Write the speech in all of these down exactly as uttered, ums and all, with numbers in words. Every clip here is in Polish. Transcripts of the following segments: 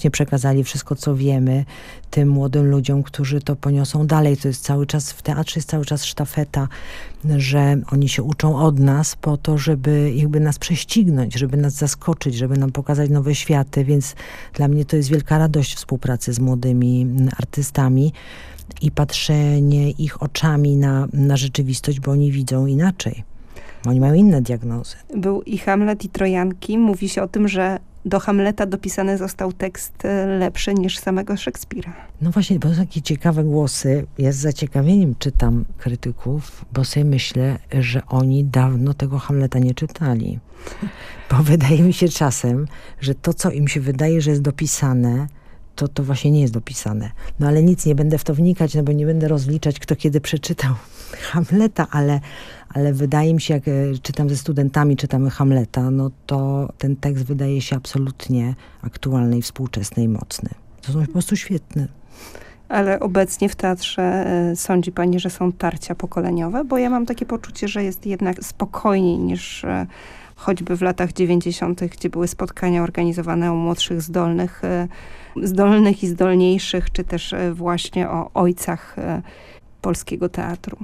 właśnie przekazali wszystko, co wiemy tym młodym ludziom, którzy to poniosą dalej. To jest cały czas, w teatrze jest cały czas sztafeta, że oni się uczą od nas po to, żeby jakby nas prześcignąć, żeby nas zaskoczyć, żeby nam pokazać nowe światy, więc dla mnie to jest wielka radość współpracy z młodymi artystami i patrzenie ich oczami na, na rzeczywistość, bo oni widzą inaczej. Oni mają inne diagnozy. Był i Hamlet, i Trojanki. Mówi się o tym, że do Hamleta dopisany został tekst lepszy niż samego Szekspira. No właśnie, bo są takie ciekawe głosy. Ja z zaciekawieniem czytam krytyków, bo sobie myślę, że oni dawno tego Hamleta nie czytali. Bo wydaje mi się czasem, że to, co im się wydaje, że jest dopisane, to to właśnie nie jest dopisane. No ale nic, nie będę w to wnikać, no bo nie będę rozliczać, kto kiedy przeczytał Hamleta, ale, ale wydaje mi się, jak czytam ze studentami, czytamy Hamleta, no to ten tekst wydaje się absolutnie aktualny i współczesny i mocny. To są po prostu świetne. Ale obecnie w teatrze y, sądzi pani, że są tarcia pokoleniowe? Bo ja mam takie poczucie, że jest jednak spokojniej niż y, choćby w latach dziewięćdziesiątych, gdzie były spotkania organizowane o młodszych, zdolnych, y, zdolnych i zdolniejszych, czy też y, właśnie o ojcach y, polskiego teatru.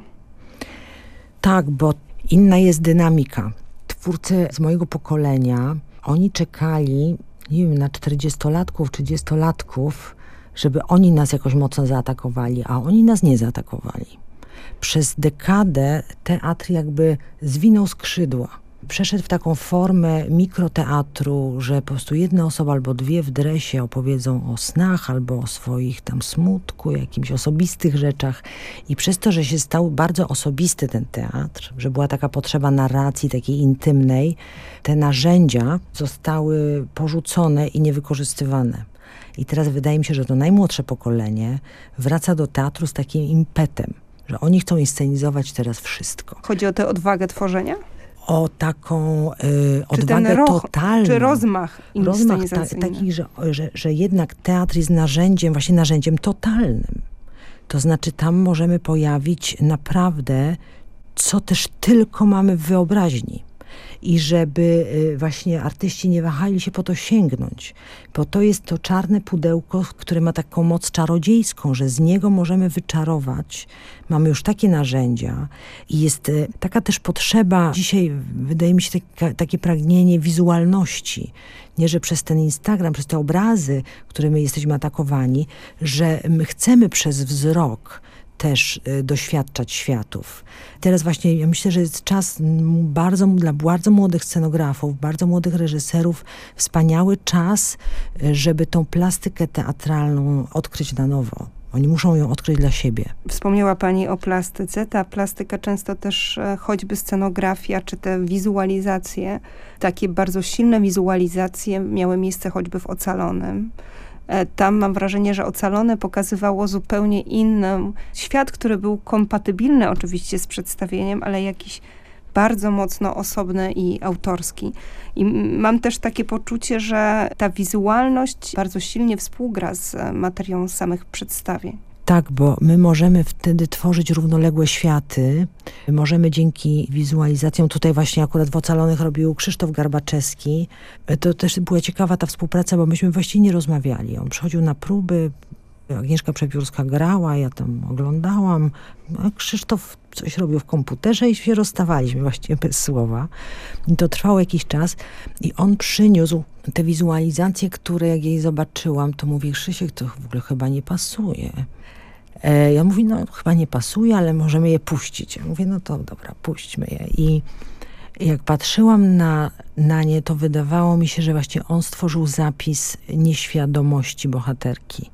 Tak, bo inna jest dynamika. Twórcy z mojego pokolenia, oni czekali, nie wiem, na czterdziestolatków, trzydziestolatków, żeby oni nas jakoś mocno zaatakowali, a oni nas nie zaatakowali. Przez dekadę teatr jakby zwinął skrzydła. Przeszedł w taką formę mikroteatru, że po prostu jedna osoba albo dwie w dresie opowiedzą o snach albo o swoich tam smutku, jakimś osobistych rzeczach. I przez to, że się stał bardzo osobisty ten teatr, że była taka potrzeba narracji takiej intymnej, te narzędzia zostały porzucone i niewykorzystywane. I teraz wydaje mi się, że to najmłodsze pokolenie wraca do teatru z takim impetem, że oni chcą inscenizować teraz wszystko. Chodzi o tę odwagę tworzenia? O taką y, odwagę roch, totalną. Czy rozmach inscenizacyjny? Rozmach ta, taki, że, że, że jednak teatr jest narzędziem, właśnie narzędziem totalnym. To znaczy tam możemy pojawić naprawdę, co też tylko mamy w wyobraźni. I żeby właśnie artyści nie wahali się po to sięgnąć. Bo to jest to czarne pudełko, które ma taką moc czarodziejską, że z niego możemy wyczarować. Mamy już takie narzędzia i jest taka też potrzeba, dzisiaj wydaje mi się taka, takie pragnienie wizualności. Nie, że przez ten Instagram, przez te obrazy, którymi jesteśmy atakowani, że my chcemy przez wzrok też y, doświadczać światów. Teraz właśnie ja myślę, że jest czas bardzo, dla bardzo młodych scenografów, bardzo młodych reżyserów, wspaniały czas, y, żeby tą plastykę teatralną odkryć na nowo. Oni muszą ją odkryć dla siebie. Wspomniała pani o plastyce. Ta plastyka często też, choćby scenografia, czy te wizualizacje, takie bardzo silne wizualizacje miały miejsce choćby w Ocalonym. Tam mam wrażenie, że Ocalone pokazywało zupełnie inny świat, który był kompatybilny oczywiście z przedstawieniem, ale jakiś bardzo mocno osobny i autorski. I mam też takie poczucie, że ta wizualność bardzo silnie współgra z materią samych przedstawień. Tak, bo my możemy wtedy tworzyć równoległe światy. Możemy dzięki wizualizacjom, tutaj właśnie akurat w Ocalonych robił Krzysztof Garbaczewski. To też była ciekawa ta współpraca, bo myśmy właściwie nie rozmawiali. On przychodził na próby, Agnieszka Przepiórska grała, ja tam oglądałam, a Krzysztof coś robił w komputerze i się rozstawaliśmy właściwie bez słowa. I to trwało jakiś czas i on przyniósł te wizualizacje, które jak jej zobaczyłam, to mówi, Krzysiek, to w ogóle chyba nie pasuje. E, ja mówię, no chyba nie pasuje, ale możemy je puścić. Ja mówię, no to dobra, puśćmy je. I jak patrzyłam na, na nie, to wydawało mi się, że właśnie on stworzył zapis nieświadomości bohaterki.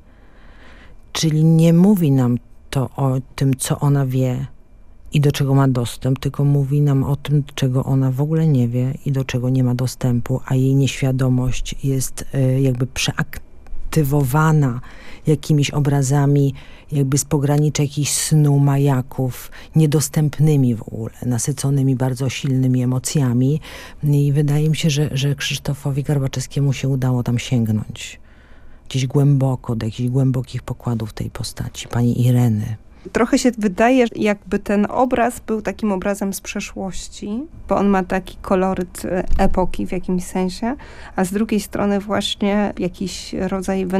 Czyli nie mówi nam to o tym, co ona wie i do czego ma dostęp, tylko mówi nam o tym, czego ona w ogóle nie wie i do czego nie ma dostępu, a jej nieświadomość jest y, jakby przeaktywowana jakimiś obrazami, jakby z pogranicza jakichś snu, majaków, niedostępnymi w ogóle, nasyconymi bardzo silnymi emocjami. I wydaje mi się, że, że Krzysztofowi Garbaczewskiemu się udało tam sięgnąć. Gdzieś głęboko, do jakichś głębokich pokładów tej postaci, pani Ireny. Trochę się wydaje, jakby ten obraz był takim obrazem z przeszłości, bo on ma taki koloryt epoki w jakimś sensie, a z drugiej strony właśnie jakiś rodzaj